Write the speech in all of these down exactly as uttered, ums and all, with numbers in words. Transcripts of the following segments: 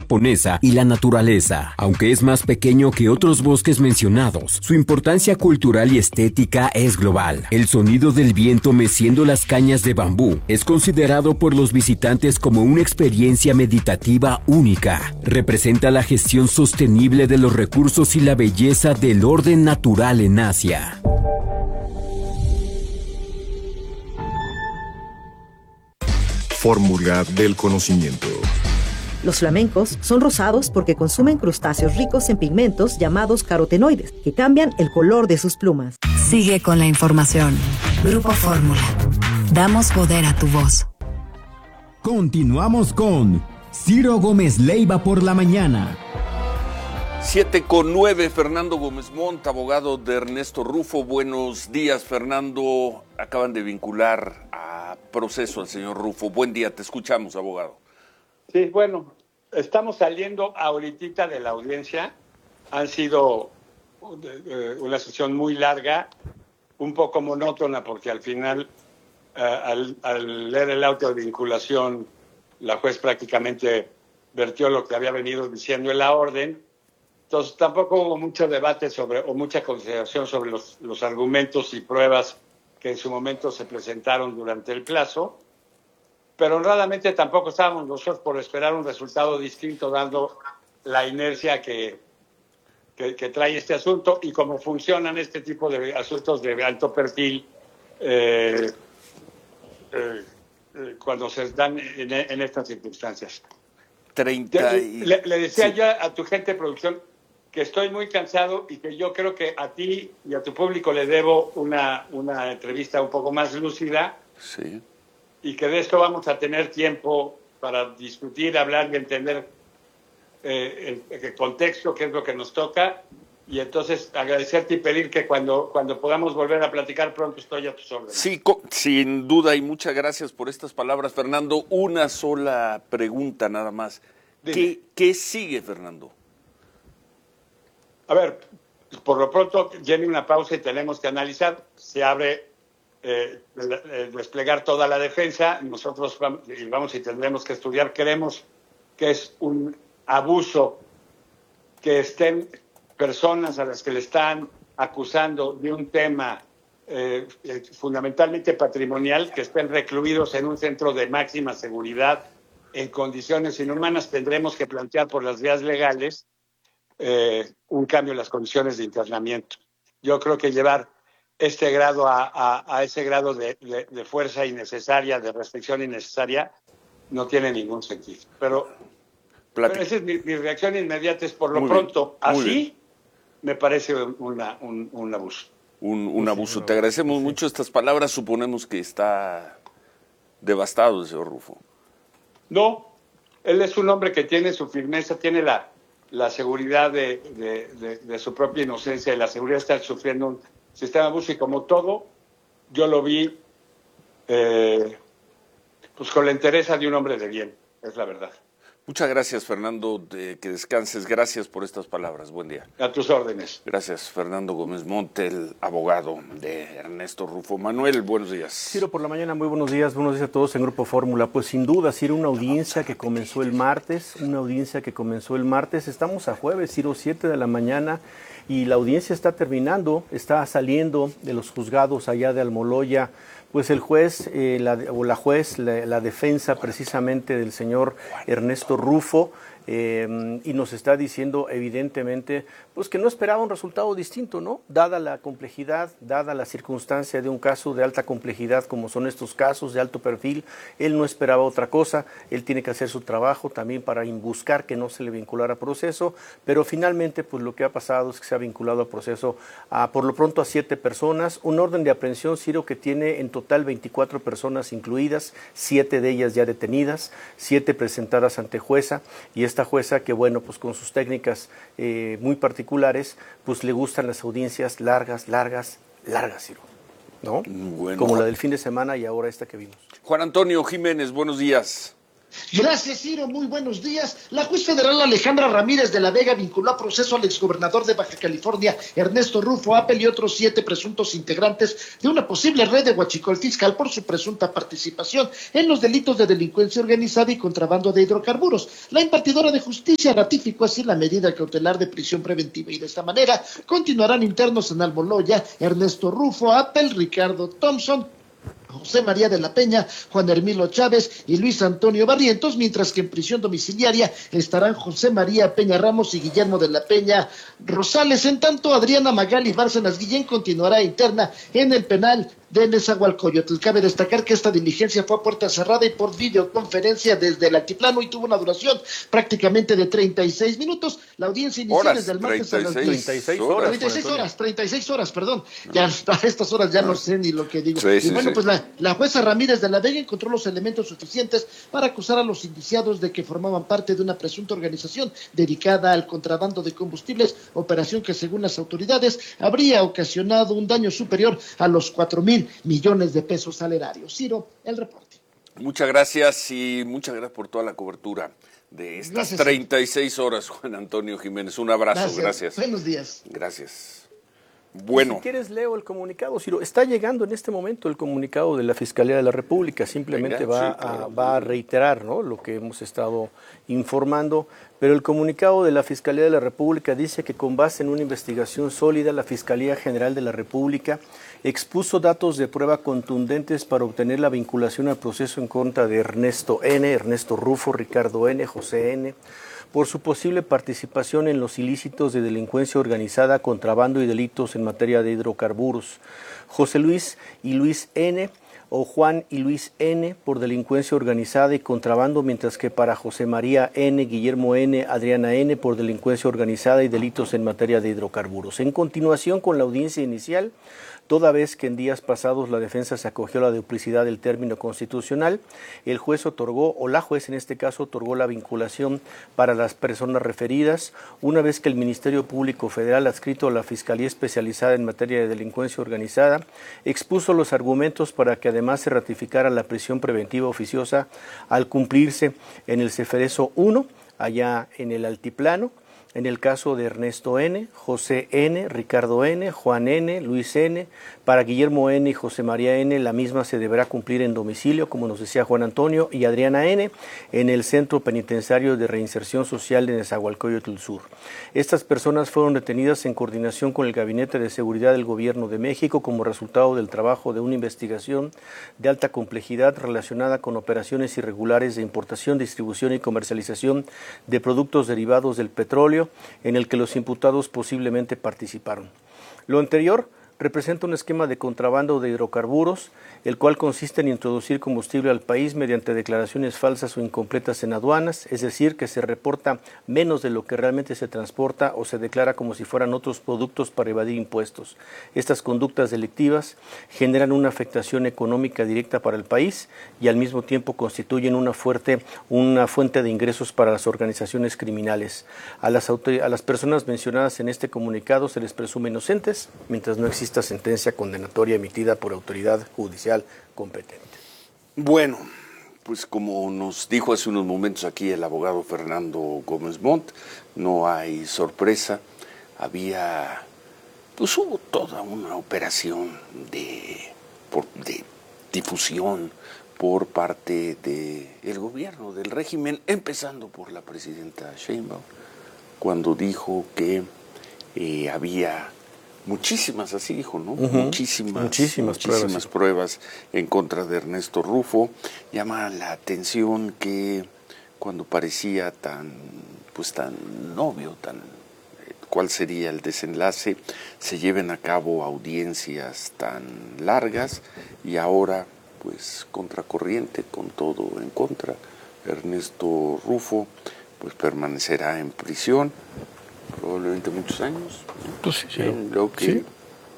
japonesa y la naturaleza. Aunque es más pequeño que otros bosques mencionados, su importancia cultural y estética es global. El sonido del viento meciendo las cañas de bambú es considerado por los visitantes como una experiencia meditativa única. Representa la gestión sostenible de los recursos y la belleza del orden natural en Asia. Fórmula del conocimiento. Los flamencos son rosados porque consumen crustáceos ricos en pigmentos llamados carotenoides, que cambian el color de sus plumas. Sigue con la información. Grupo Fórmula. Damos poder a tu voz. Continuamos con Ciro Gómez Leiva por la mañana. siete con nueve, Fernando Gómez Montt, abogado de Ernesto Rufo. Buenos días, Fernando. Acaban de vincular a proceso al señor Rufo. Buen día, te escuchamos, abogado. Sí, bueno, estamos saliendo ahorita de la audiencia. Han sido una sesión muy larga, un poco monótona, porque al final, uh, al, al leer el auto de vinculación, la juez prácticamente vertió lo que había venido diciendo en la orden. Entonces tampoco hubo mucho debate sobre o mucha consideración sobre los, los argumentos y pruebas que en su momento se presentaron durante el plazo, pero honradamente tampoco estábamos nosotros por esperar un resultado distinto, dando la inercia que, que, que trae este asunto y cómo funcionan este tipo de asuntos de alto perfil eh, eh, eh, cuando se dan en, en estas circunstancias. treinta y... le, le decía sí. yo a tu gente de producción que estoy muy cansado y que yo creo que a ti y a tu público le debo una, una entrevista un poco más lúcida. Sí. Y que de esto vamos a tener tiempo para discutir, hablar y entender eh, el, el contexto, qué es lo que nos toca. Y entonces agradecerte y pedir que cuando, cuando podamos volver a platicar pronto estoy a tus órdenes. Sí, sin duda, y muchas gracias por estas palabras, Fernando. Una sola pregunta nada más. ¿Qué, ¿Qué sigue, Fernando? A ver, por lo pronto viene una pausa y tenemos que analizar. Se abre eh, eh, desplegar toda la defensa. Nosotros vamos y, vamos y tendremos que estudiar. Creemos que es un abuso que estén personas a las que le están acusando de un tema eh, eh, fundamentalmente patrimonial, que estén recluidos en un centro de máxima seguridad en condiciones inhumanas. Tendremos que plantear por las vías legales eh, un cambio en las condiciones de internamiento. Yo creo que llevar este grado a, a, a ese grado de, de, de fuerza innecesaria, de restricción innecesaria, no tiene ningún sentido. Pero, pero esa es mi, mi reacción inmediata, es por lo muy pronto, bien, así bien. Me parece una, un, un abuso. Un, un abuso. Te agradecemos mucho estas palabras. Suponemos que está devastado el señor Rufo. No, él es un hombre que tiene su firmeza, tiene la, la seguridad de, de, de, de su propia inocencia y la seguridad de estar sufriendo un sistema de abuso, y como todo, yo lo vi eh, pues con la entereza de un hombre de bien, es la verdad. Muchas gracias, Fernando, de que descanses. Gracias por estas palabras. Buen día. A tus órdenes. Gracias, Fernando Gómez Montt, el abogado de Ernesto Rufo. Manuel, buenos días. Ciro, por la mañana, muy buenos días. Buenos días a todos en Grupo Fórmula. Pues sin duda, Ciro, una audiencia que comenzó el martes, una audiencia que comenzó el martes. Estamos a jueves, Ciro, siete de la mañana, y la audiencia está terminando, está saliendo de los juzgados allá de Almoloya. Pues el juez eh, la, o la juez, la, la defensa precisamente del señor Ernesto Rufo, eh, y nos está diciendo evidentemente pues que no esperaba un resultado distinto, ¿no? Dada la complejidad, dada la circunstancia de un caso de alta complejidad como son estos casos de alto perfil, él no esperaba otra cosa. Él tiene que hacer su trabajo también para buscar que no se le vinculara a proceso, pero finalmente pues lo que ha pasado es que se ha vinculado a proceso a, por lo pronto, a siete personas, un orden de aprehensión, Ciro, que tiene en total veinticuatro personas incluidas, siete de ellas ya detenidas, siete presentadas ante jueza, y esta jueza que, bueno, pues con sus técnicas eh, muy particulares, pues le gustan las audiencias largas, largas, largas, Ciro, ¿no? Bueno. Como la del fin de semana y ahora esta que vimos. Juan Antonio Jiménez, buenos días. Gracias, Ciro. Muy buenos días. La juez federal Alejandra Ramírez de la Vega vinculó a proceso al exgobernador de Baja California, Ernesto Rufo Appel, y otros siete presuntos integrantes de una posible red de huachicol fiscal por su presunta participación en los delitos de delincuencia organizada y contrabando de hidrocarburos. La impartidora de justicia ratificó así la medida cautelar de prisión preventiva y de esta manera continuarán internos en Almoloya Ernesto Rufo Appel, Ricardo Thompson, José María de la Peña, Juan Hermilo Chávez y Luis Antonio Barrientos, mientras que en prisión domiciliaria estarán José María Peña Ramos y Guillermo de la Peña Rosales. En tanto, Adriana Magali Bárcenas Guillén continuará interna en el penal de Nezahualcóyotl. Cabe destacar que esta diligencia fue a puerta cerrada y por videoconferencia desde el altiplano y tuvo una duración prácticamente de treinta y seis minutos. La audiencia inició Horas, desde el martes a las treinta y seis horas. treinta y seis horas, treinta y seis horas, perdón. Ya a estas horas ya no sé ni lo que digo. Sí, y sí, bueno, sí. pues la, la jueza Ramírez de la Vega encontró los elementos suficientes para acusar a los indiciados de que formaban parte de una presunta organización dedicada al contrabando de combustibles, operación que según las autoridades habría ocasionado un daño superior a los cuatro mil millones de pesos salerarios. Ciro, el reporte. Muchas gracias y muchas gracias por toda la cobertura de estas Gracias, treinta y seis horas, Juan Antonio Jiménez. Un abrazo, Gracias. gracias. Buenos días. Gracias. Bueno. Si quieres leo el comunicado, Ciro. Está llegando en este momento el comunicado de la Fiscalía de la República. Simplemente Venga, va, sí, claro. a, va a reiterar, ¿no?, lo que hemos estado informando. Pero el comunicado de la Fiscalía de la República dice que con base en una investigación sólida, la Fiscalía General de la República expuso datos de prueba contundentes para obtener la vinculación al proceso en contra de Ernesto N., Ernesto Rufo, Ricardo N., José N., por su posible participación en los ilícitos de delincuencia organizada, contrabando y delitos en materia de hidrocarburos. José Luis y Luis N., o Juan y Luis N. por delincuencia organizada y contrabando, mientras que para José María N., Guillermo N., Adriana N. por delincuencia organizada y delitos en materia de hidrocarburos. En continuación con la audiencia inicial, toda vez que en días pasados la defensa se acogió a la duplicidad del término constitucional, el juez otorgó, o la juez en este caso, otorgó la vinculación para las personas referidas, una vez que el Ministerio Público Federal, adscrito a la Fiscalía Especializada en Materia de Delincuencia Organizada, expuso los argumentos para que además se ratificara la prisión preventiva oficiosa al cumplirse en el Ceferezo uno, allá en el Altiplano, en el caso de Ernesto N., José N., Ricardo N., Juan N., Luis N., para Guillermo N. y José María N., la misma se deberá cumplir en domicilio, como nos decía Juan Antonio, y Adriana N., en el Centro Penitenciario de Reinserción Social de Nezahualcóyotl Sur. Estas personas fueron detenidas en coordinación con el Gabinete de Seguridad del Gobierno de México como resultado del trabajo de una investigación de alta complejidad relacionada con operaciones irregulares de importación, distribución y comercialización de productos derivados del petróleo, en el que los imputados posiblemente participaron. Lo anterior representa un esquema de contrabando de hidrocarburos, el cual consiste en introducir combustible al país mediante declaraciones falsas o incompletas en aduanas, es decir, que se reporta menos de lo que realmente se transporta o se declara como si fueran otros productos para evadir impuestos. Estas conductas delictivas generan una afectación económica directa para el país y al mismo tiempo constituyen una fuerte, una fuente de ingresos para las organizaciones criminales. A las, autor- a las personas mencionadas en este comunicado se les presume inocentes mientras no exista sentencia condenatoria emitida por autoridad judicial competente. Bueno, pues como nos dijo hace unos momentos aquí el abogado Fernando Gómez Montt, no hay sorpresa, había, pues hubo toda una operación de, por, de difusión por parte del gobierno, del régimen, empezando por la presidenta Sheinbaum, cuando dijo que eh, había muchísimas, así dijo, ¿no? Uh-huh. Muchísimas, muchísimas, muchísimas pruebas, sí. pruebas en contra de Ernesto Rufo. Llama la atención que cuando parecía tan, pues tan obvio, tan cuál sería el desenlace, se lleven a cabo audiencias tan largas y ahora, pues contracorriente, con todo en contra. Ernesto Rufo, pues permanecerá en prisión probablemente muchos años, pues sí, sí. en lo que sí.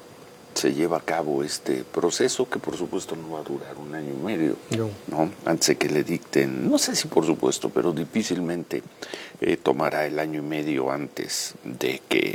se lleva a cabo este proceso, que por supuesto no va a durar un año y medio, no, ¿no? Antes de que le dicten, no sé si por supuesto, pero difícilmente eh, tomará el año y medio antes de que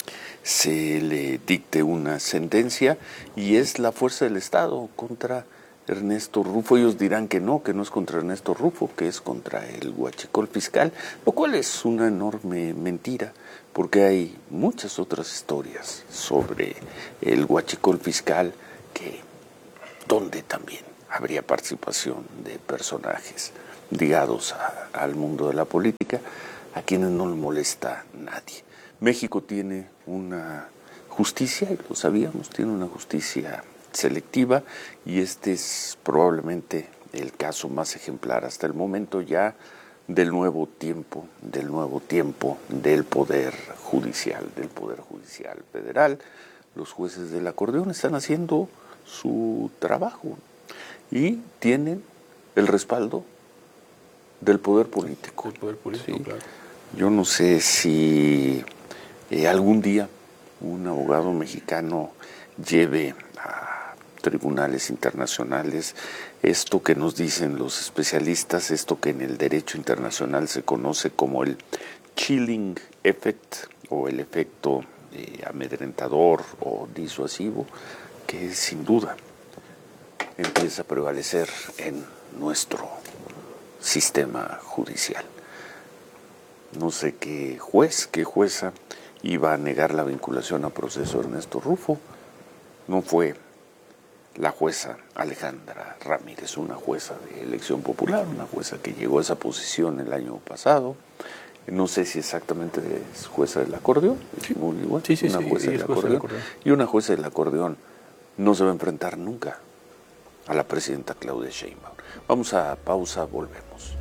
se le dicte una sentencia, y es la fuerza del Estado contra Ernesto Rufo. Ellos dirán que no, que no es contra Ernesto Rufo, que es contra el huachicol fiscal, lo cual es una enorme mentira, porque hay muchas otras historias sobre el huachicol fiscal que donde también habría participación de personajes ligados a, al mundo de la política, a quienes no le molesta nadie. México tiene una justicia, y lo sabíamos, tiene una justicia selectiva, y este es probablemente el caso más ejemplar hasta el momento ya del nuevo tiempo, del nuevo tiempo del Poder Judicial, del Poder Judicial Federal. Los jueces del acordeón están haciendo su trabajo y tienen el respaldo del poder político. El poder político, sí. Claro. Yo no sé si eh, algún día un abogado mexicano lleve a tribunales internacionales esto que nos dicen los especialistas, esto que en el derecho internacional se conoce como el chilling effect, o el efecto eh, amedrentador o disuasivo, que sin duda empieza a prevalecer en nuestro sistema judicial. No sé qué juez, qué jueza iba a negar la vinculación a proceso Ernesto Rufo. No fue la jueza Alejandra Ramírez, una jueza de elección popular, una jueza que llegó a esa posición el año pasado. No sé si exactamente es jueza del acordeón, sí. Muy igual, sí, sí, una sí, jueza, sí, del, es jueza acordeón, del acordeón. Y una jueza del acordeón no se va a enfrentar nunca a la presidenta Claudia Sheinbaum. Vamos a pausa, volvemos.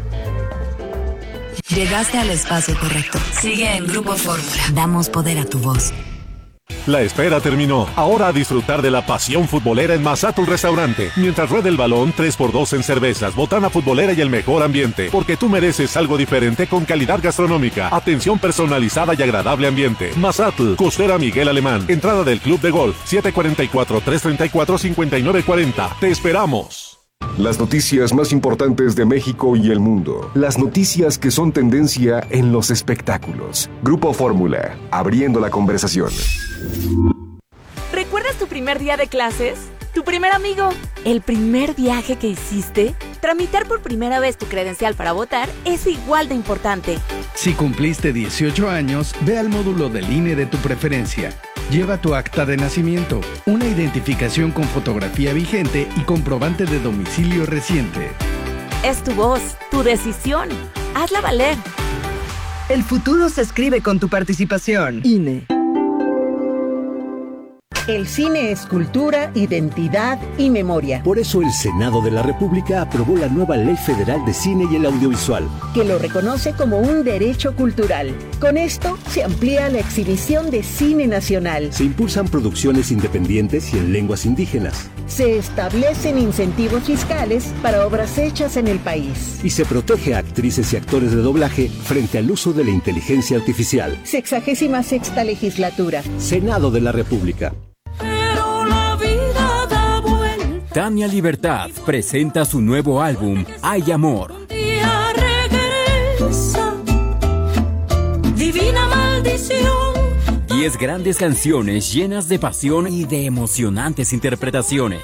Llegaste al espacio correcto. Sigue en Grupo Fórmula. Damos poder a tu voz. La espera terminó. Ahora a disfrutar de la pasión futbolera en Mazatlán Restaurante. Mientras rueda el balón, tres por dos en cervezas, botana futbolera y el mejor ambiente. Porque tú mereces algo diferente con calidad gastronómica, atención personalizada y agradable ambiente. Mazatlán, Costera Miguel Alemán. Entrada del Club de Golf, siete cuatro cuatro, tres tres cuatro, cinco nueve cuatro cero. Te esperamos. Las noticias más importantes de México y el mundo. Las noticias que son tendencia en los espectáculos. Grupo Fórmula, abriendo la conversación. ¿Recuerdas tu primer día de clases? ¿Tu primer amigo? ¿El primer viaje que hiciste? Tramitar por primera vez tu credencial para votar es igual de importante. Si cumpliste dieciocho años, ve al módulo del I N E de tu preferencia. Lleva tu acta de nacimiento, una identificación con fotografía vigente y comprobante de domicilio reciente. Es tu voz, tu decisión. Hazla valer. El futuro se escribe con tu participación. I N E. El cine es cultura, identidad y memoria. Por eso el Senado de la República aprobó la nueva Ley Federal de Cine y el Audiovisual, que lo reconoce como un derecho cultural. Con esto se amplía la exhibición de cine nacional. Se impulsan producciones independientes y en lenguas indígenas. Se establecen incentivos fiscales para obras hechas en el país. Y se protege a actrices y actores de doblaje frente al uso de la inteligencia artificial. Sexagésima sexta legislatura. Senado de la República. Tania Libertad presenta su nuevo álbum, Hay Amor. Divina maldición. Diez grandes canciones llenas de pasión y de emocionantes interpretaciones.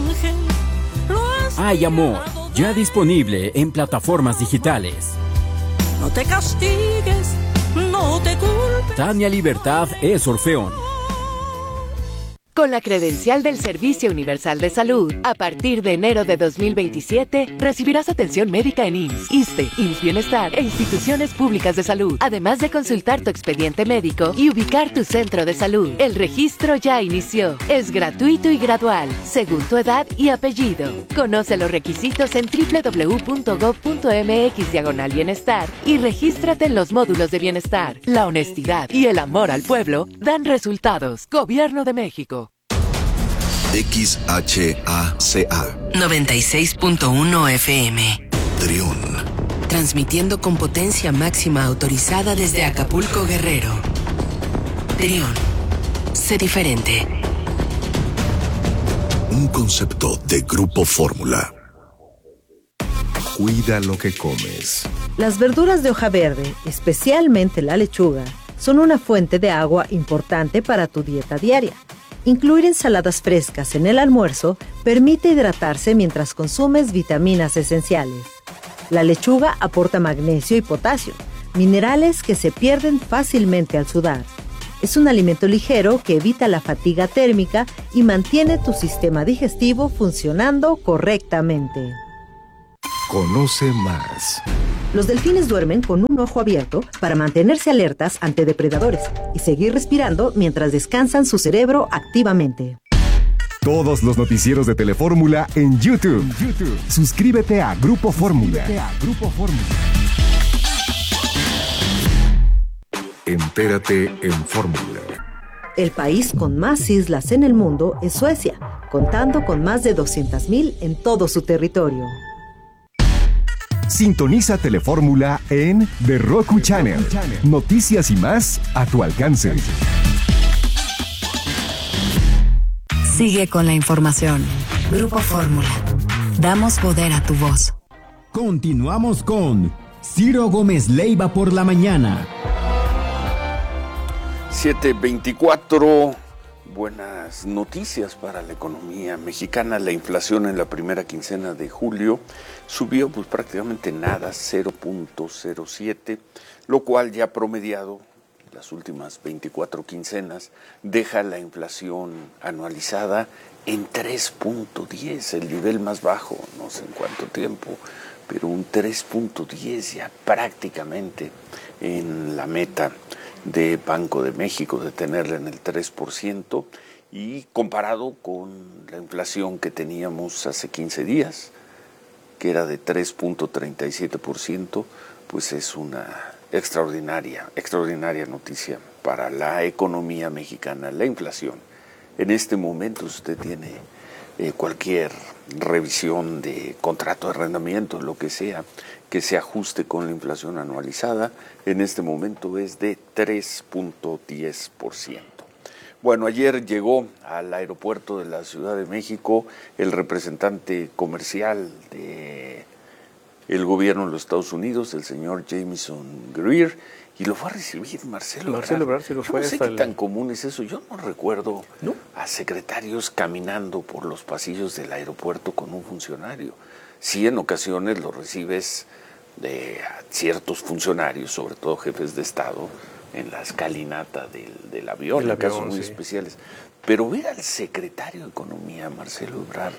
Hay Amor, ya disponible en plataformas digitales. No te castigues, no te culpes. Tania Libertad es Orfeón. Con la credencial del Servicio Universal de Salud, a partir de enero de dos mil veintisiete, recibirás atención médica en I M S S, ISSSTE, I M S S Bienestar e instituciones públicas de salud, además de consultar tu expediente médico y ubicar tu centro de salud. El registro ya inició. Es gratuito y gradual, según tu edad y apellido. Conoce los requisitos en doble u doble u doble u punto gob punto eme equis diagonal bienestar y regístrate en los módulos de bienestar. La honestidad y el amor al pueblo dan resultados. Gobierno de México. X H A C A noventa y seis punto uno F M. Trión. Transmitiendo con potencia máxima autorizada desde Acapulco, Guerrero. Trión. Sé diferente. Un concepto de Grupo Fórmula. Cuida lo que comes. Las verduras de hoja verde, especialmente la lechuga, son una fuente de agua importante para tu dieta diaria. Incluir ensaladas frescas en el almuerzo permite hidratarse mientras consumes vitaminas esenciales. La lechuga aporta magnesio y potasio, minerales que se pierden fácilmente al sudar. Es un alimento ligero que evita la fatiga térmica y mantiene tu sistema digestivo funcionando correctamente. Conoce más. Los delfines duermen con un ojo abierto para mantenerse alertas ante depredadores y seguir respirando mientras descansan su cerebro activamente. Todos los noticieros de Telefórmula en YouTube. YouTube. Suscríbete a Grupo Fórmula. Grupo Fórmula. Entérate en Fórmula. El país con más islas en el mundo es Suecia, contando con más de doscientas mil en todo su territorio. Sintoniza Telefórmula en The Roku Channel. Noticias y más a tu alcance. Sigue con la información. Grupo Fórmula. Damos poder a tu voz. Continuamos con Ciro Gómez Leiva por la mañana. siete veinticuatro, buenas noticias para la economía mexicana. La inflación en la primera quincena de julio subió pues prácticamente nada, cero punto cero siete, lo cual ya promediado las últimas veinticuatro quincenas deja la inflación anualizada en tres punto diez, el nivel más bajo, no sé en cuánto tiempo, pero un tres punto diez ya prácticamente en la meta de Banco de México de tenerla en el tres por ciento, y comparado con la inflación que teníamos hace quince días, que era de tres punto treinta y siete por ciento, pues es una extraordinaria, extraordinaria noticia para la economía mexicana. La inflación, en este momento usted tiene eh, cualquier revisión de contrato de arrendamiento, lo que sea, que se ajuste con la inflación anualizada, en este momento es de tres punto diez por ciento. Bueno, ayer llegó al aeropuerto de la Ciudad de México el representante comercial de el gobierno de los Estados Unidos, el señor Jamieson Greer, y lo fue a recibir Marcelo Marcelo Ebrard. Se lo fue. No sé hasta qué el... tan común es eso. Yo no recuerdo ¿No? a secretarios caminando por los pasillos del aeropuerto con un funcionario. Sí, en ocasiones lo recibes de ciertos funcionarios, sobre todo jefes de Estado, en la escalinata del, del avión, El en casos avión, muy sí. especiales. Pero ver al secretario de Economía, Marcelo Ebrard,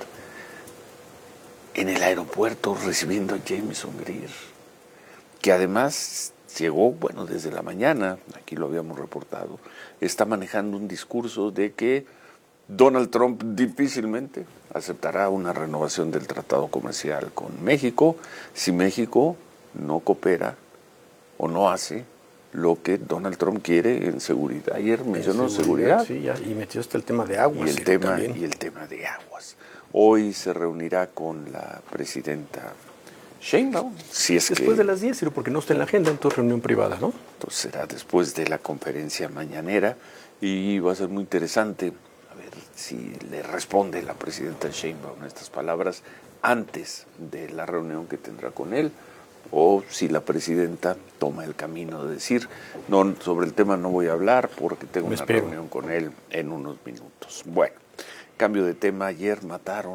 en el aeropuerto recibiendo a Jamieson Greer, que además llegó, bueno, desde la mañana, aquí lo habíamos reportado, está manejando un discurso de que Donald Trump difícilmente aceptará una renovación del tratado comercial con México si México no coopera o no hace lo que Donald Trump quiere en seguridad. Ayer mencionó seguridad, seguridad. Sí, ya, y metió hasta el tema de aguas. Y el, sí, tema, también. y el tema de aguas. Hoy se reunirá con la presidenta Sheinbaum, si es Después que, de las diez, Ciro, porque no está en la agenda, entonces reunión privada, ¿no? Entonces será después de la conferencia mañanera y va a ser muy interesante a ver si le responde la presidenta Sheinbaum a estas palabras antes de la reunión que tendrá con él, o si la presidenta toma el camino de decir, no, sobre el tema no voy a hablar porque tengo Me una espero. reunión con él en unos minutos. Bueno, cambio de tema, ayer mataron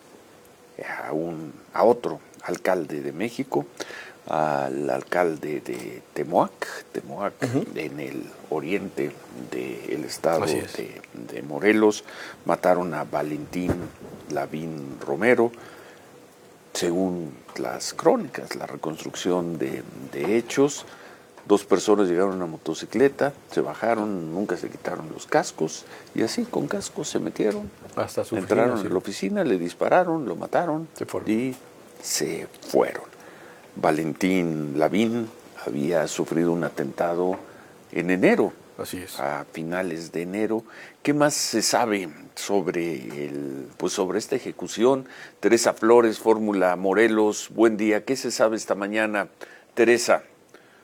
a, un, a otro alcalde de México, al alcalde de Temoac, Temoac uh-huh. en el oriente del estado de, de Morelos. Mataron a Valentín Lavín Romero. Según las crónicas, la reconstrucción de, de hechos, dos personas llegaron a una motocicleta, se bajaron, nunca se quitaron los cascos, y así con cascos se metieron, hasta su entraron oficina, sí. a la oficina, le dispararon, lo mataron se y se fueron. Valentín Lavín había sufrido un atentado en enero, así es, a finales de enero. ¿Qué más se sabe sobre el, pues sobre esta ejecución? Teresa Flores, Fórmula Morelos, buen día. ¿Qué se sabe esta mañana, Teresa?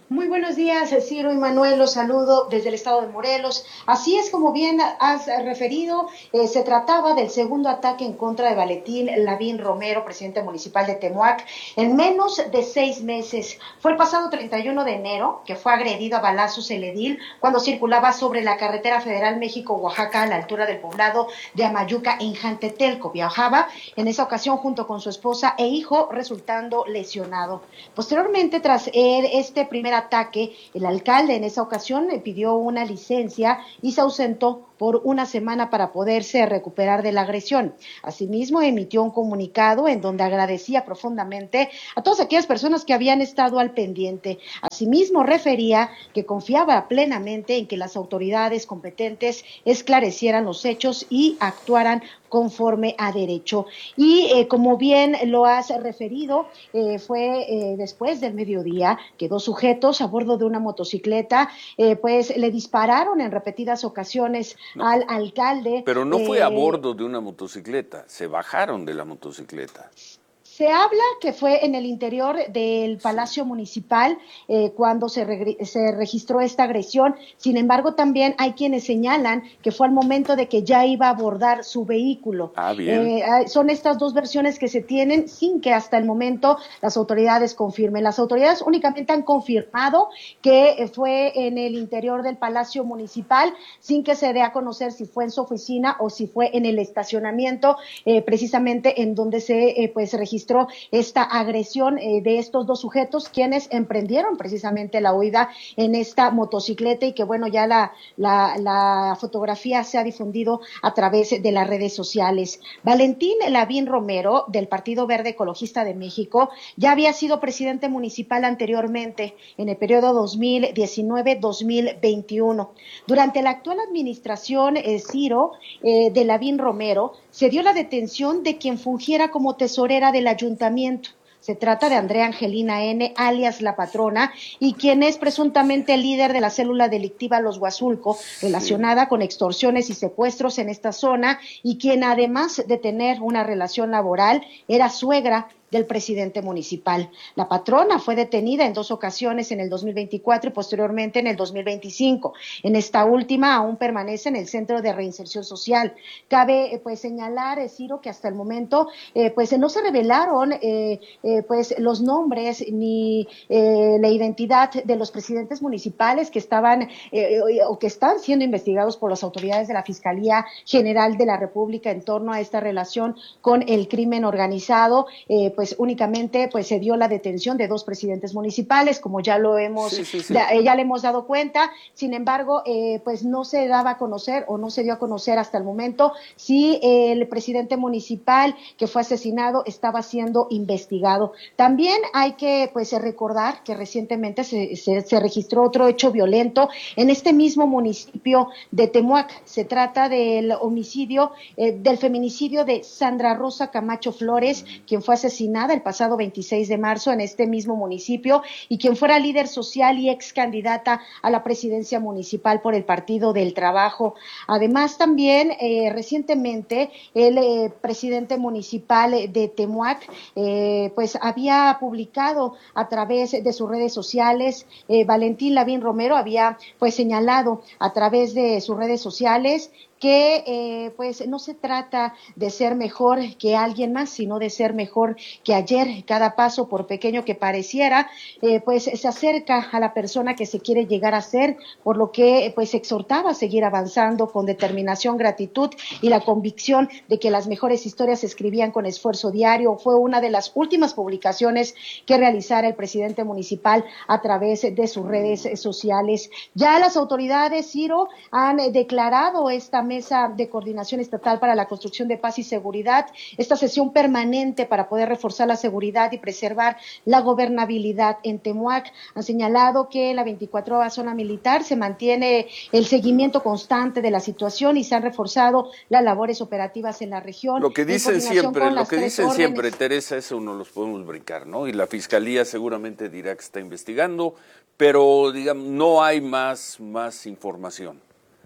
Muy buenos días, Ciro y Manuel, los saludo desde el estado de Morelos. Así es, como bien has referido, eh, se trataba del segundo ataque en contra de Valentín Lavín Romero, presidente municipal de Temuac, en menos de seis meses. Fue el pasado treinta y uno de enero que fue agredido a balazos el edil cuando circulaba sobre la carretera federal México-Oaxaca a la altura del poblado de Amayuca en Jantetelco. Viajaba en esa ocasión junto con su esposa e hijo, resultando lesionado. Posteriormente, tras eh, este primer ataque, el alcalde en esa ocasión le pidió una licencia y se ausentó por una semana para poderse recuperar de la agresión. Asimismo, emitió un comunicado en donde agradecía profundamente a todas aquellas personas que habían estado al pendiente. Asimismo, refería que confiaba plenamente en que las autoridades competentes esclarecieran los hechos y actuaran conforme a derecho. Y eh, como bien lo has referido, eh, fue eh, después del mediodía que dos sujetos a bordo de una motocicleta eh, pues le dispararon en repetidas ocasiones no, al alcalde. Pero no fue eh, a bordo de una motocicleta, se bajaron de la motocicleta. Se habla que fue en el interior del Palacio Municipal eh, cuando se, re se registró esta agresión. Sin embargo, también hay quienes señalan que fue al momento de que ya iba a abordar su vehículo. Ah, bien. Eh, son estas dos versiones que se tienen sin que hasta el momento las autoridades confirmen. Las autoridades únicamente han confirmado que fue en el interior del Palacio Municipal, sin que se dé a conocer si fue en su oficina o si fue en el estacionamiento, eh, precisamente en donde se eh, pues registró esta agresión eh, de estos dos sujetos, quienes emprendieron precisamente la huida en esta motocicleta, y que bueno, ya la, la, la fotografía se ha difundido a través de las redes sociales. Valentín Lavín Romero, del Partido Verde Ecologista de México, ya había sido presidente municipal anteriormente en el periodo dos mil diecinueve a dos mil veintiuno. Durante la actual administración, eh, Ciro, eh, de Lavín Romero, se dio la detención de quien fungiera como tesorera del ayuntamiento. Se trata de Andrea Angelina N., alias La Patrona, y quien es presuntamente el líder de la célula delictiva Los Huazulco, relacionada con extorsiones y secuestros en esta zona, y quien, además de tener una relación laboral, era suegra del presidente municipal. La Patrona fue detenida en dos ocasiones en el dos mil veinticuatro y posteriormente en el dos mil veinticinco. En esta última aún permanece en el Centro de Reinserción Social. Cabe eh, pues señalar, eh, Ciro, que hasta el momento eh, pues no se revelaron eh, eh, pues los nombres ni eh, la identidad de los presidentes municipales que estaban eh, o que están siendo investigados por las autoridades de la Fiscalía General de la República en torno a esta relación con el crimen organizado. Eh, pues únicamente pues se dio la detención de dos presidentes municipales, como ya lo hemos, sí, sí, sí. Ya, ya le hemos dado cuenta. Sin embargo, eh, pues no se daba a conocer o no se dio a conocer hasta el momento si el presidente municipal que fue asesinado estaba siendo investigado. También hay que pues recordar que recientemente se, se, se registró otro hecho violento en este mismo municipio de Temuac. Se trata del homicidio, eh, del feminicidio de Sandra Rosa Camacho Flores, mm. quien fue asesinada el pasado veintiséis de marzo en este mismo municipio, y quien fuera líder social y ex candidata a la presidencia municipal por el Partido del Trabajo. Además, también eh, recientemente el eh, presidente municipal de Temuac eh, pues había publicado a través de sus redes sociales, eh, Valentín Lavín Romero había pues señalado a través de sus redes sociales que eh, pues no se trata de ser mejor que alguien más, sino de ser mejor que ayer. Cada paso, por pequeño que pareciera, eh, pues se acerca a la persona que se quiere llegar a ser, por lo que pues exhortaba a seguir avanzando con determinación, gratitud y la convicción de que las mejores historias se escribían con esfuerzo diario. Fue una de las últimas publicaciones que realizara el presidente municipal a través de sus redes sociales. Ya las autoridades, Ciro, han eh, declarado esta Mesa de Coordinación Estatal para la Construcción de Paz y Seguridad, esta sesión permanente para poder reforzar la seguridad y preservar la gobernabilidad en Temuac. Han señalado que en la veinticuatroava zona militar se mantiene el seguimiento constante de la situación y se han reforzado las labores operativas en la región. Lo que dicen siempre, lo que dicen siempre, Teresa, eso no los podemos brincar, ¿no? Y la Fiscalía seguramente dirá que está investigando, pero digamos, no hay más, más información.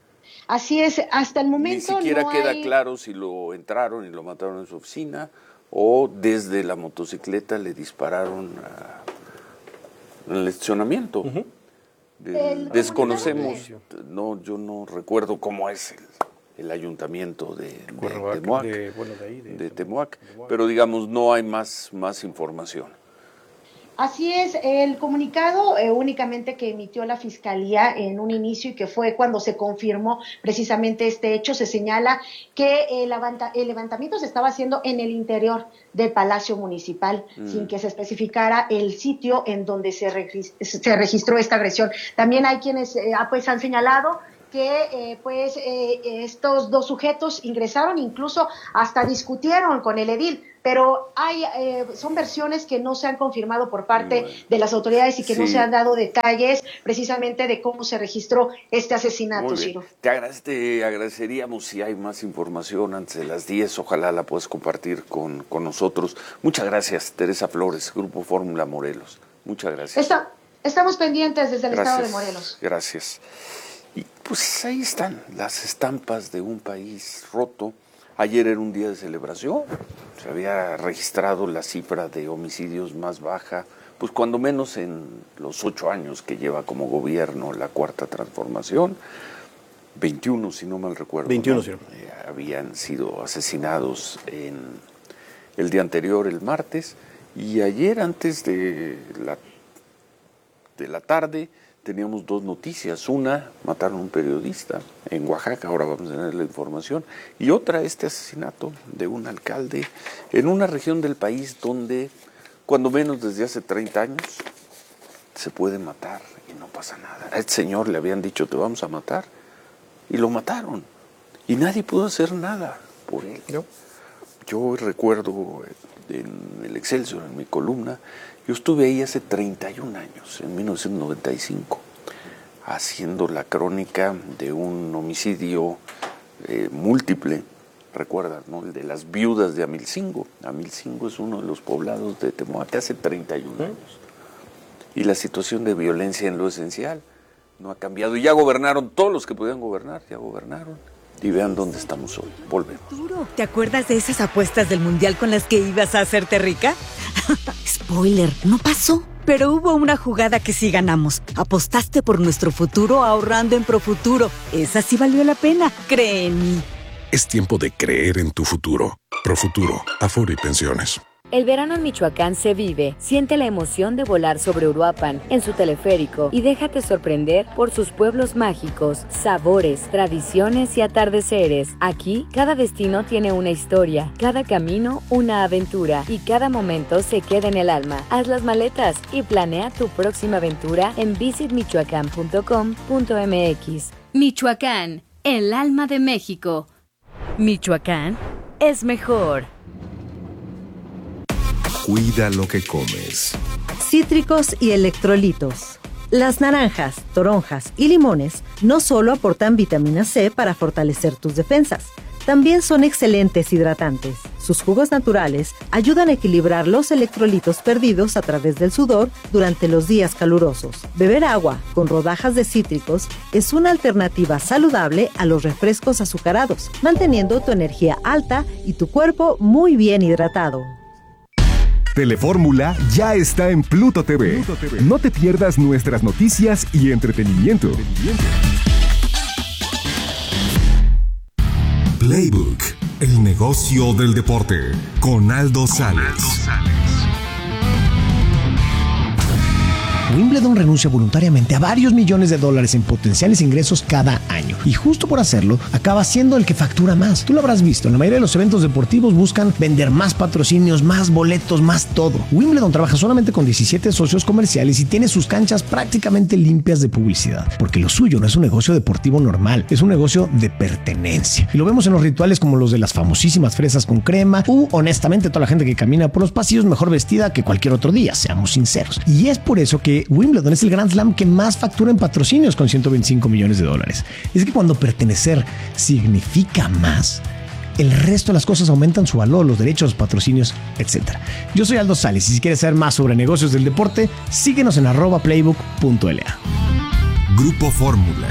Así es, hasta el momento ni siquiera no queda hay... claro si lo entraron y lo mataron en su oficina o desde la motocicleta le dispararon a en el estacionamiento. Uh-huh. De, desconocemos, no, yo no recuerdo cómo es el, el ayuntamiento de, de Temoac, de, bueno, de, ahí, de, de Temoac, Temoac, pero digamos no hay más, más información. Así es, el comunicado eh, únicamente que emitió la Fiscalía en un inicio y que fue cuando se confirmó precisamente este hecho, se señala que el, levanta, el levantamiento se estaba haciendo en el interior del Palacio Municipal, mm. sin que se especificara el sitio en donde se, regist- se registró esta agresión. También hay quienes eh, pues han señalado que eh, pues eh, estos dos sujetos ingresaron, incluso hasta discutieron con el edil, pero hay eh, son versiones que no se han confirmado por parte bueno. de las autoridades y que sí. no se han dado detalles precisamente de cómo se registró este asesinato, Ciro. Te, agrade, te agradeceríamos si hay más información antes de las diez, ojalá la puedas compartir con, con nosotros. Muchas gracias, Teresa Flores, Grupo Fórmula Morelos. Muchas gracias. Está, estamos pendientes desde el gracias, estado de Morelos. Gracias. Y pues ahí están las estampas de un país roto. Ayer era un día de celebración, se había registrado la cifra de homicidios más baja, pues cuando menos en los ocho años que lleva como gobierno la Cuarta Transformación, veintiuno si no mal recuerdo, veintiuno, ¿no? sí. eh, habían sido asesinados en el día anterior, el martes, y ayer antes de la, de la tarde teníamos dos noticias. Una, mataron a un periodista en Oaxaca, ahora vamos a tener la información, y otra, este asesinato de un alcalde en una región del país donde, cuando menos desde hace treinta años, se puede matar y no pasa nada. A este señor le habían dicho, te vamos a matar, y lo mataron, y nadie pudo hacer nada por él. ¿No? Yo recuerdo en el Excelsior, en mi columna, yo estuve ahí hace treinta y un años, en mil novecientos noventa y cinco, haciendo la crónica de un homicidio eh, múltiple, recuerdas, ¿no? El de las viudas de Amilcingo. Amilcingo es uno de los poblados de Temoac hace treinta y un años. Y la situación de violencia en lo esencial no ha cambiado. Y ya gobernaron todos los que podían gobernar, ya gobernaron. Y vean dónde estamos hoy. Volvemos. ¿Te acuerdas de esas apuestas del Mundial con las que ibas a hacerte rica? Spoiler, no pasó. Pero hubo una jugada que sí ganamos. Apostaste por nuestro futuro ahorrando en Profuturo. Esa sí valió la pena, cree en mí. Es tiempo de creer en tu futuro. Profuturo, Afore y Pensiones. El verano en Michoacán se vive. Siente la emoción de volar sobre Uruapan en su teleférico y déjate sorprender por sus pueblos mágicos, sabores, tradiciones y atardeceres. Aquí, cada destino tiene una historia, cada camino una aventura y cada momento se queda en el alma. Haz las maletas y planea tu próxima aventura en visit michoacán punto com punto m x. Michoacán, el alma de México. Michoacán es mejor. Cuida lo que comes. Cítricos y electrolitos. Las naranjas, toronjas y limones no solo aportan vitamina C para fortalecer tus defensas, también son excelentes hidratantes. Sus jugos naturales ayudan a equilibrar los electrolitos perdidos a través del sudor durante los días calurosos. Beber agua con rodajas de cítricos es una alternativa saludable a los refrescos azucarados, manteniendo tu energía alta y tu cuerpo muy bien hidratado. Telefórmula ya está en Pluto T V. Pluto T V. No te pierdas nuestras noticias y entretenimiento. Playbook, el negocio del deporte, con Aldo Sales. Wimbledon renuncia voluntariamente a varios millones de dólares en potenciales ingresos cada año. Y justo por hacerlo, acaba siendo el que factura más. Tú lo habrás visto, en la mayoría de los eventos deportivos buscan vender más patrocinios, más boletos, más todo. Wimbledon trabaja solamente con diecisiete socios comerciales y tiene sus canchas prácticamente limpias de publicidad. Porque lo suyo no es un negocio deportivo normal, es un negocio de pertenencia. Y lo vemos en los rituales como los de las famosísimas fresas con crema u, honestamente, toda la gente que camina por los pasillos mejor vestida que cualquier otro día, seamos sinceros. Y es por eso que Wimbledon es el Grand Slam que más factura en patrocinios con ciento veinticinco millones de dólares. Es que cuando pertenecer significa más, el resto de las cosas aumentan su valor, los derechos, los patrocinios, etcétera. Yo soy Aldo Sales y si quieres saber más sobre negocios del deporte, síguenos en arroba playbook punto l a. Grupo Fórmula.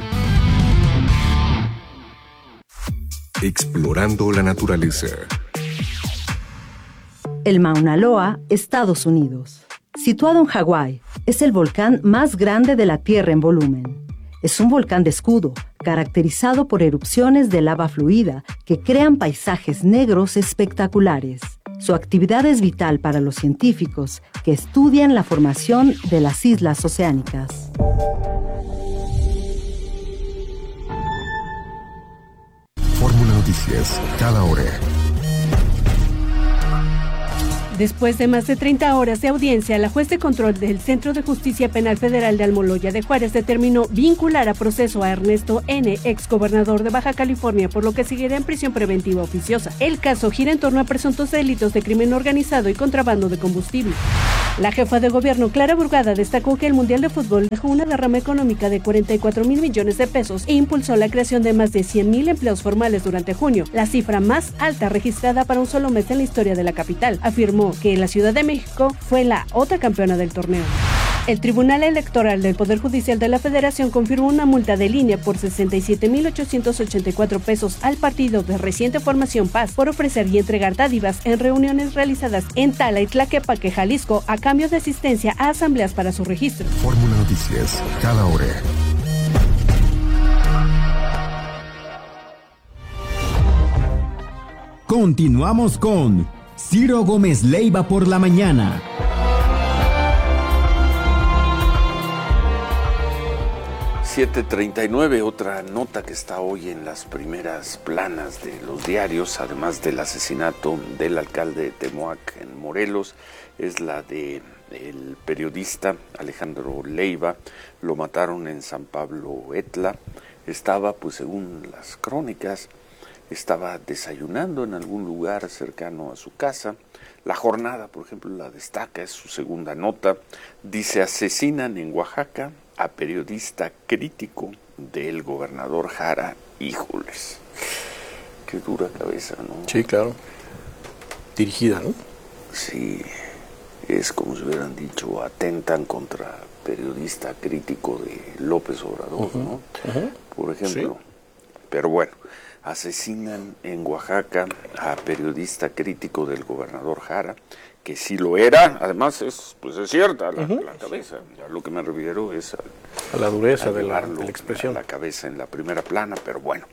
Explorando la naturaleza. El Mauna Loa, Estados Unidos. Situado en Hawái, es el volcán más grande de la Tierra en volumen. Es un volcán de escudo, caracterizado por erupciones de lava fluida que crean paisajes negros espectaculares. Su actividad es vital para los científicos que estudian la formación de las islas oceánicas. Fórmula Noticias, cada hora. Después de más de treinta horas de audiencia, la juez de control del Centro de Justicia Penal Federal de Almoloya de Juárez determinó vincular a proceso a Ernesto N., exgobernador de Baja California, por lo que seguirá en prisión preventiva oficiosa. El caso gira en torno a presuntos delitos de crimen organizado y contrabando de combustible. La jefa de gobierno, Clara Burgada, destacó que el Mundial de Fútbol dejó una derrama económica de cuarenta y cuatro mil millones de pesos e impulsó la creación de más de cien mil empleos formales durante junio, la cifra más alta registrada para un solo mes en la historia de la capital. Afirmó que la Ciudad de México fue la otra campeona del torneo. El Tribunal Electoral del Poder Judicial de la Federación confirmó una multa de línea por sesenta y siete mil ochocientos ochenta y cuatro pesos al partido de reciente formación Paz por ofrecer y entregar dádivas en reuniones realizadas en Tala y Tlaquepaque, Jalisco, a cambio de asistencia a asambleas para su registro. Fórmula Noticias, cada hora. Continuamos con Ciro Gómez Leiva por la mañana. siete treinta y nueve, otra nota que está hoy en las primeras planas de los diarios, además del asesinato del alcalde de Temoac en Morelos, es la de el periodista Alejandro Leiva. Lo mataron en San Pablo Etla. Estaba, pues según las crónicas, estaba desayunando en algún lugar cercano a su casa. La Jornada, por ejemplo, la destaca, es su segunda nota. Dice: asesinan en Oaxaca a periodista crítico del gobernador Jara. Híjoles, qué dura cabeza, ¿no? Sí, claro. Dirigida, ¿no? Sí, es como si hubieran dicho, atentan contra periodista crítico de López Obrador, uh-huh, ¿no? Uh-huh. Por ejemplo. Sí. Pero bueno, asesinan en Oaxaca a periodista crítico del gobernador Jara, que sí lo era, además es pues es cierta la, uh-huh. la cabeza. A lo que me refiero es a, a la dureza a de, la, de la expresión. La cabeza en la primera plana, pero bueno,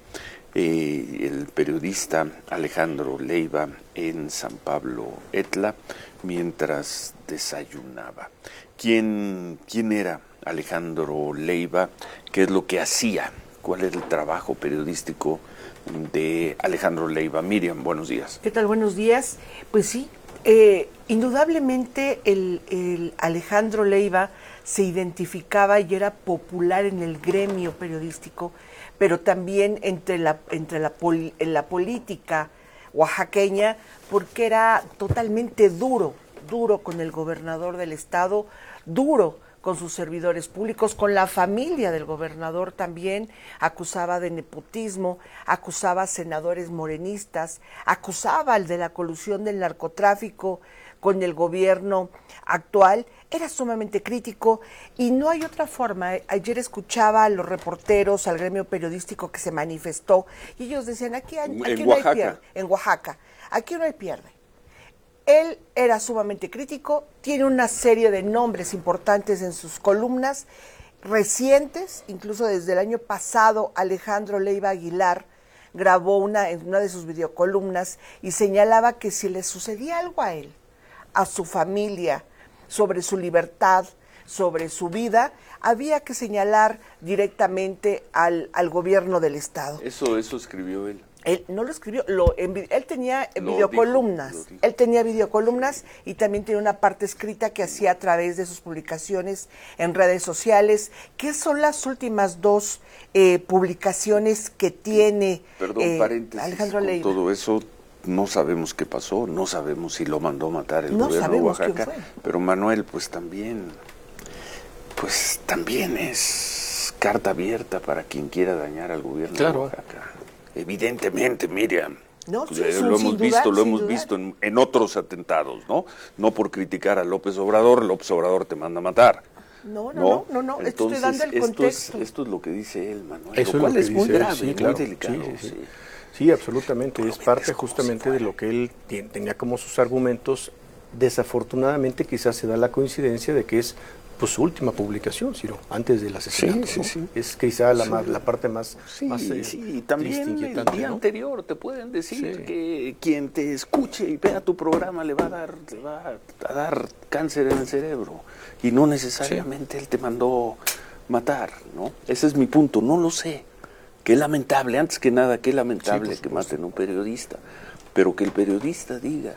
eh, el periodista Alejandro Leiva en San Pablo Etla mientras desayunaba. ¿Quién, quién era Alejandro Leiva? ¿Qué es lo que hacía? ¿Cuál es el trabajo periodístico de Alejandro Leiva? Miriam, buenos días. ¿Qué tal? Buenos días. Pues sí, eh, indudablemente el, el Alejandro Leiva se identificaba y era popular en el gremio periodístico, pero también entre la, entre la, poli, en la política oaxaqueña, porque era totalmente duro, duro con el gobernador del estado, duro con sus servidores públicos, con la familia del gobernador también, acusaba de nepotismo, acusaba a senadores morenistas, acusaba al de la colusión del narcotráfico con el gobierno actual, era sumamente crítico y no hay otra forma. Ayer escuchaba a los reporteros, al gremio periodístico que se manifestó y ellos decían, aquí, aquí en no Oaxaca. hay pierde, en Oaxaca, aquí no hay pierde. Él era sumamente crítico, tiene una serie de nombres importantes en sus columnas recientes, incluso desde el año pasado Alejandro Leiva Aguilar grabó una en una de sus videocolumnas y señalaba que si le sucedía algo a él, a su familia, sobre su libertad, sobre su vida, había que señalar directamente al, al gobierno del estado. Eso, eso escribió él. Él no lo escribió, lo, él tenía lo videocolumnas, dijo, dijo. él tenía videocolumnas y también tenía una parte escrita que hacía a través de sus publicaciones en redes sociales, que son las últimas dos eh, publicaciones que tiene Perdón, eh, paréntesis, Alejandro Leiva. Todo eso no sabemos qué pasó, no sabemos si lo mandó matar el no gobierno de Oaxaca, quién fue. Pero Manuel pues también, pues también es carta abierta para quien quiera dañar al gobierno claro. de Oaxaca. Evidentemente, Miriam, no, sí, eh, sí, lo hemos dudar, visto, lo hemos dudar. visto en, en otros atentados, ¿no? No por criticar a López Obrador, López Obrador te manda a matar. No, no, no, no, no. Entonces, estoy dando el esto contexto. Es, esto es lo que dice él, Manuel. Eso lo cual es, lo que es muy dice grave, él, sí, claro. muy delicado. Sí, sí, sí. Sí. Sí, absolutamente. Es parte justamente de lo que él tenía como sus argumentos Desafortunadamente quizás se da la coincidencia de que es pues su última publicación, Ciro, antes del asesinato. Sí, sí, ¿no? sí. Es quizá la, Sí. más, la parte más, Sí, más eh, sí, y también triste, el inquietante, día ¿no? anterior te pueden decir Sí. que quien te escuche y vea tu programa le va a dar, le va a dar cáncer en el cerebro y no necesariamente él te mandó matar, ¿no? Ese es mi punto, no lo sé. Qué lamentable, antes que nada, qué lamentable Sí, que maten a un periodista, pero que el periodista diga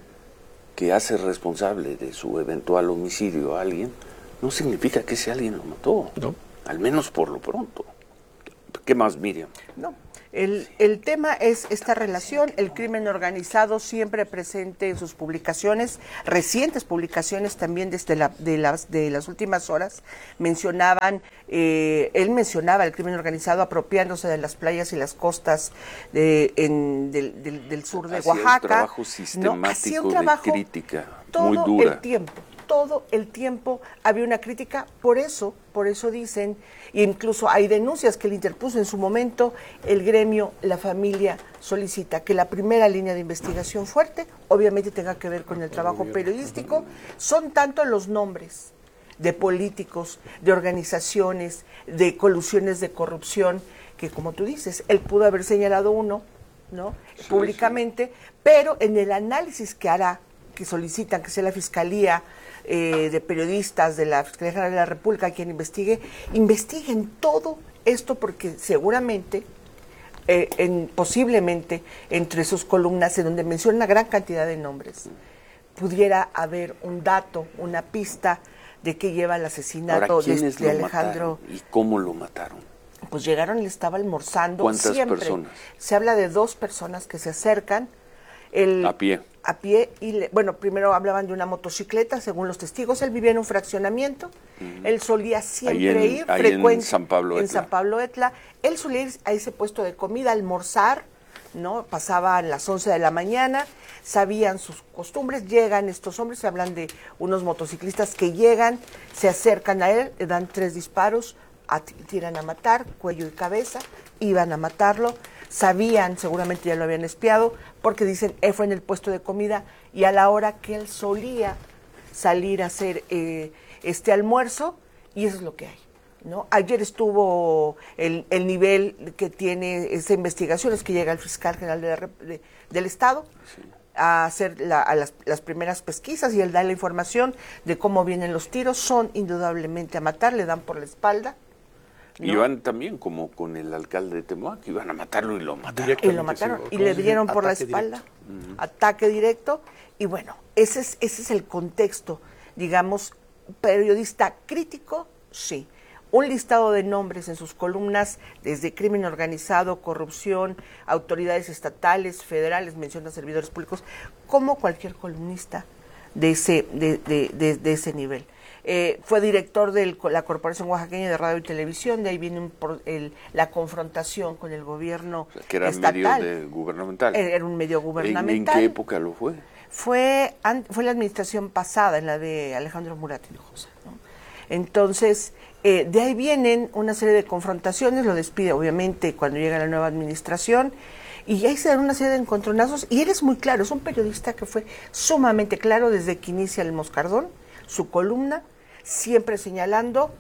que hace responsable de su eventual homicidio a alguien, no significa que ese alguien lo mató, no. Al menos por lo pronto. ¿Qué más, Miriam? No, el, el tema es esta relación, el crimen organizado siempre presente en sus publicaciones, recientes publicaciones también desde la, de, las, de las últimas horas, mencionaban, eh, él mencionaba el crimen organizado apropiándose de las playas y las costas de, en, del, del, del sur de Hacía Oaxaca. un trabajo ¿no? sistemático Hacía un trabajo de crítica todo muy dura. el tiempo. Todo el tiempo había una crítica, por eso, por eso dicen, e incluso hay denuncias que él interpuso en su momento, el gremio, la familia solicita que la primera línea de investigación fuerte, obviamente tenga que ver con el trabajo periodístico, son tanto los nombres de políticos, de organizaciones, de colusiones de corrupción, que como tú dices, él pudo haber señalado uno, ¿no? Sí, públicamente, sí. Pero en el análisis que hará, que solicitan que sea la Fiscalía eh, de Periodistas de la Fiscalía General de la República quien investigue, investiguen todo esto porque seguramente, eh, en, posiblemente, entre sus columnas, en donde menciona una gran cantidad de nombres, pudiera haber un dato, una pista de que lleva el asesinato Ahora, de, ¿quiénes de lo Alejandro. mataron? ¿Y cómo lo mataron? Pues llegaron, él estaba almorzando. ¿Cuántas siempre. personas? Se habla de dos personas que se acercan. El, A pie. A pie, y le, bueno, primero hablaban de una motocicleta, según los testigos, él vivía en un fraccionamiento, uh-huh. Él solía siempre ahí en, ir, ahí frecuente, en San Pablo en Etla. San Pablo Etla, él solía ir a ese puesto de comida, almorzar, ¿no? Pasaban las once de la mañana, sabían sus costumbres, llegan estos hombres, se hablan de unos motociclistas que llegan, se acercan a él, le dan tres disparos, a, tiran a matar, cuello y cabeza, iban a matarlo, sabían, seguramente ya lo habían espiado, porque dicen, él fue en el puesto de comida y a la hora que él solía salir a hacer eh, este almuerzo, y eso es lo que hay, ¿no? Ayer estuvo el, el nivel que tiene esa investigación, es que llega el fiscal general de la, de, del Estado sí. a hacer la, a las, las primeras pesquisas y él da la información de cómo vienen los tiros, son indudablemente a matar, le dan por la espalda. ¿no? Iban también como con el alcalde de Temoac, iban a matarlo y lo mataron. Y lo mataron, sí, y le dieron por la espalda, uh-huh. ataque directo, y bueno, ese es, ese es el contexto, digamos, periodista crítico, sí. Un listado de nombres en sus columnas, desde crimen organizado, corrupción, autoridades estatales, federales, menciona servidores públicos, como cualquier columnista de ese, de, de, de, de ese nivel. Eh, fue director de la Corporación Oaxaqueña de Radio y Televisión, de ahí viene un, el, la confrontación con el gobierno estatal. Que era estatal. medio de gubernamental. Era un medio gubernamental. ¿En, en qué época lo fue? Fue, fue la administración pasada, en la de Alejandro Murat Hinojosa, ¿no? Entonces, eh, de ahí vienen una serie de confrontaciones, lo despide obviamente cuando llega la nueva administración, y ahí se dan una serie de encontronazos, y él es muy claro, es un periodista que fue sumamente claro desde que inicia el Moscardón, su columna, siempre señalando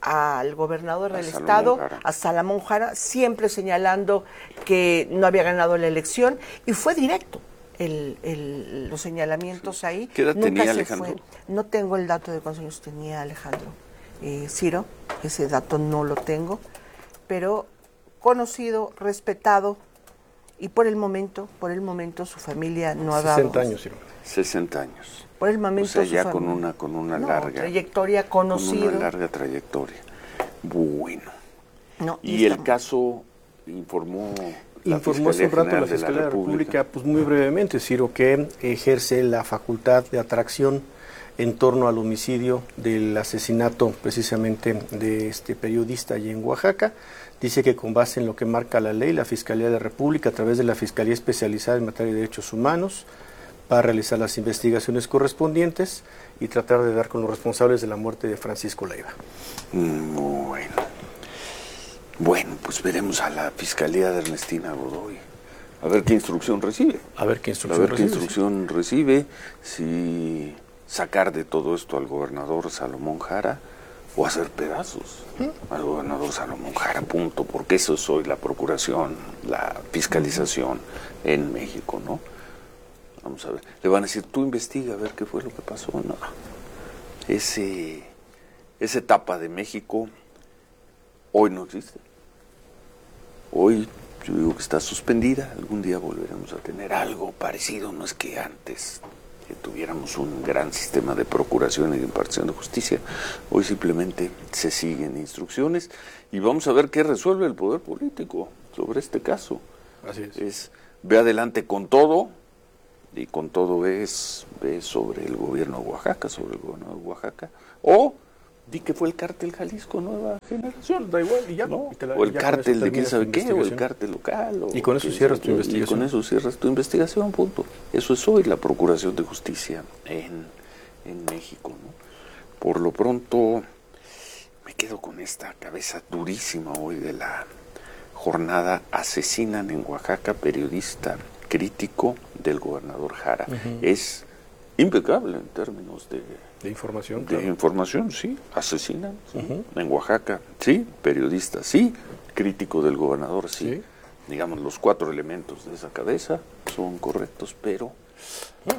al gobernador del estado, a Salomón Jara, siempre señalando que no había ganado la elección, y fue directo el, el, los señalamientos sí. ahí. ¿Qué edad Nunca tenía se Alejandro? Fue. No tengo el dato de cuántos años tenía Alejandro eh, Ciro, ese dato no lo tengo, pero conocido, respetado, y por el momento, por el momento su familia no ha dado... sesenta años, Ciro. sesenta años. Por el momento, o sea, ya con una con una no, larga trayectoria conocida. Con una larga trayectoria. Bueno. No, y el caso informó la informó hace un rato la Fiscalía de la República, pues muy brevemente, Ciro, que ejerce la facultad de atracción en torno al homicidio del asesinato precisamente de este periodista allí en Oaxaca. Dice que con base en lo que marca la ley, la Fiscalía de la República, a través de la Fiscalía Especializada en Materia de Derechos Humanos, va a realizar las investigaciones correspondientes y tratar de dar con los responsables de la muerte de Francisco Leiva. Bueno, bueno, pues veremos a la Fiscalía de Ernestina Godoy, A ver qué instrucción recibe. A ver qué instrucción A ver qué recibe, instrucción sí. recibe, si sacar de todo esto al gobernador Salomón Jara o hacer pedazos ¿Mm? al gobernador Salomón Jara, punto, porque eso es hoy la procuración, la fiscalización ¿Mm? en México, ¿no? Vamos a ver, le van a decir, tú investiga a ver qué fue lo que pasó, no. Ese, esa etapa de México hoy no existe. Hoy yo digo que está suspendida, algún día volveremos a tener algo parecido, no es que antes que tuviéramos un gran sistema de procuración y de impartición de justicia, hoy simplemente se siguen instrucciones y vamos a ver qué resuelve el poder político sobre este caso. Así es. Es ve adelante con todo, y con todo ves, ves sobre el gobierno de Oaxaca, sobre el gobernador de Oaxaca, o di que fue el cártel Jalisco Nueva Generación, da igual, y ya ¿no? Y te la, o el ya cártel de quién sabe qué, o el cártel local, o y con eso cierras tu investigación. Y con eso cierras tu investigación, punto. Eso es hoy la Procuración de Justicia en, en México, ¿no? Por lo pronto, me quedo con esta cabeza durísima hoy de la jornada. Asesinan en Oaxaca periodista crítico del gobernador Jara. Uh-huh. Es impecable en términos de... De información. De claro. información, sí. Asesinan uh-huh. en Oaxaca, sí. Periodista, sí. Crítico del gobernador, sí. sí. Digamos, los cuatro elementos de esa cabeza son correctos, pero uh-huh.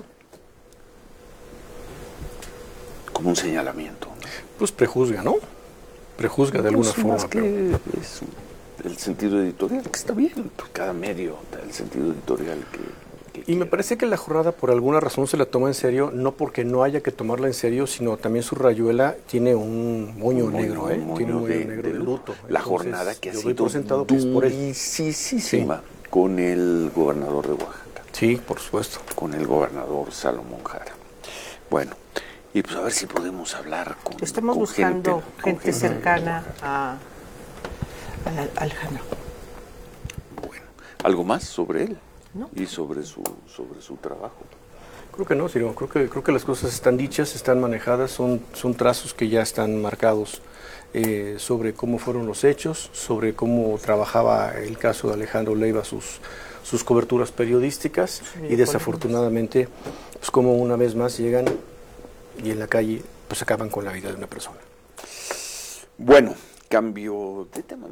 como un señalamiento, ¿no? Pues prejuzga, ¿no? Prejuzga de alguna pues forma. Más que pero... es el sentido editorial, que está bien, cada medio da el sentido editorial que... Y me parece que la jornada por alguna razón se la toma en serio, no porque no haya que tomarla en serio, sino también su rayuela tiene un moño un negro, moño, ¿eh? Un tiene un moño de, negro de, de luto. La Entonces, jornada que ha sido durísima sí. con el gobernador de Oaxaca. Sí, por supuesto. Con el gobernador Salomón Jara. Bueno, y pues a ver si podemos hablar con Estamos con buscando gente, gente, gente cercana a, a Alejandro. Bueno, ¿algo más sobre él? ¿No? Y sobre su sobre su trabajo. Creo que no, Ciro. Creo que creo que las cosas están dichas, están manejadas, son son trazos que ya están marcados eh, sobre cómo fueron los hechos, sobre cómo trabajaba el caso de Alejandro Leiva sus sus coberturas periodísticas sí, y desafortunadamente pues como una vez más llegan y en la calle pues acaban con la vida de una persona. Bueno, cambio de tema.